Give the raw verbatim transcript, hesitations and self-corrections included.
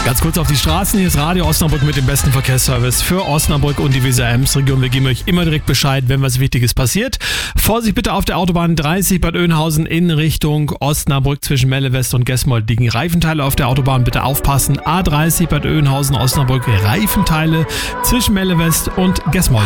Ganz kurz auf die Straßen. Hier ist Radio Osnabrück mit dem besten Verkehrsservice für Osnabrück und die Weser-Ems-Region. Wir geben euch immer direkt Bescheid, wenn was Wichtiges passiert. Vorsicht bitte auf der Autobahn dreißig Bad Oeynhausen in Richtung Osnabrück zwischen Melle West und Gesmold liegen Reifenteile auf der Autobahn. Bitte aufpassen. A dreißig Bad Oeynhausen, Osnabrück, Reifenteile zwischen Melle West und Gesmold.